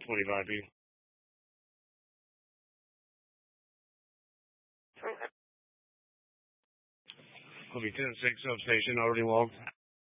25 feet. Will be 10-6 substation, already logged.